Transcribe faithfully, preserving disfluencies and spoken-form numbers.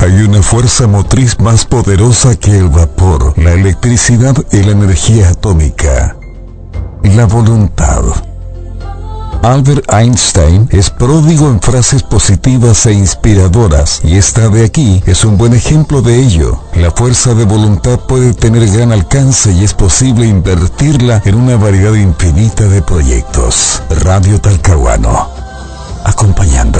Hay una fuerza motriz más poderosa que el vapor, la electricidad y la energía atómica: la voluntad. Albert Einstein es pródigo en frases positivas e inspiradoras, y esta de aquí es un buen ejemplo de ello. La fuerza de voluntad puede tener gran alcance y es posible invertirla en una variedad infinita de proyectos. Radio Talcahuano, acompañando.